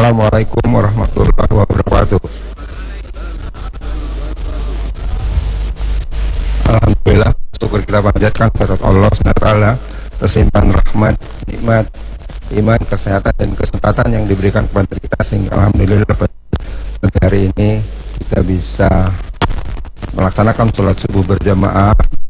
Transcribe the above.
Assalamualaikum warahmatullahi wabarakatuh. Alhamdulillah, syukur kita panjatkan kepada Allah SWT tersimpan rahmat, nikmat, iman, kesehatan dan kesempatan yang diberikan kepada kita, sehingga alhamdulillah pada hari ini kita bisa melaksanakan sholat subuh berjamaah